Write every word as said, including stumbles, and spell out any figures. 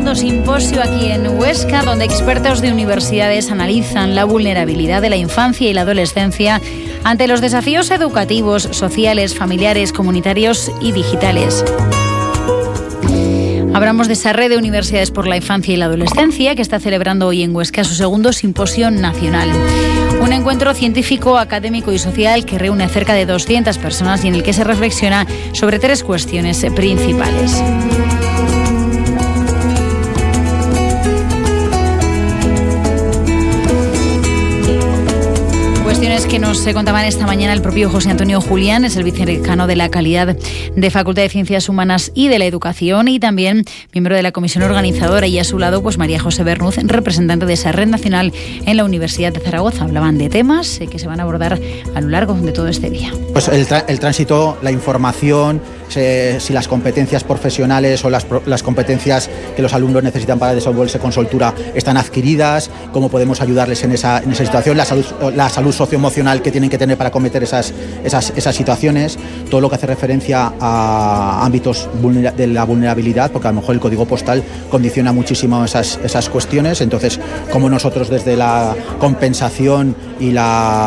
segundo simposio aquí en Huesca, donde expertos de universidades analizan la vulnerabilidad de la infancia y la adolescencia ante los desafíos educativos, sociales, familiares, comunitarios y digitales. Hablamos de esa red de universidades por la infancia y la adolescencia que está celebrando hoy en Huesca su segundo simposio nacional. Un encuentro científico, académico y social que reúne a cerca de doscientas personas y en el que se reflexiona sobre tres cuestiones principales. Cuestiones que nos contaban esta mañana el propio José Antonio Julián, es el vicedecano de la calidad de Facultad de Ciencias Humanas y de la Educación y también miembro de la comisión organizadora, y a su lado pues María José Bernuz, representante de esa red nacional en la Universidad de Zaragoza. Hablaban de temas que se van a abordar a lo largo de todo este día. Pues el, tra- el tránsito, la información, se, si las competencias profesionales o las, las competencias que los alumnos necesitan para desenvolverse con soltura están adquiridas, cómo podemos ayudarles en esa, en esa situación, la salud, la salud socioemocional que tienen que tener para cometer esas, esas, esas situaciones, todo lo que hace referencia a ámbitos vulnera- de la vulnerabilidad, porque a lo mejor el código postal condiciona muchísimo esas, esas cuestiones. Entonces, cómo nosotros desde la compensación y la